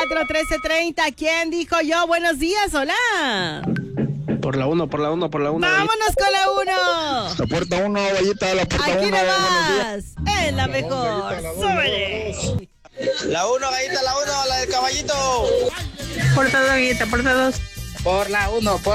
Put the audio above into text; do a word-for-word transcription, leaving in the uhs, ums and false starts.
cuatro, trece treinta. ¿Quién dijo yo? Buenos días, hola. Por la uno, por la uno, por la uno. Vámonos con la uno. La puerta uno, Vallita, la puerta Aquí uno. nomás. Es la mejor. Súbele. La uno, gallita, la uno, la del caballito. Puerta dos, Gallita, puerta dos. Por la uno, por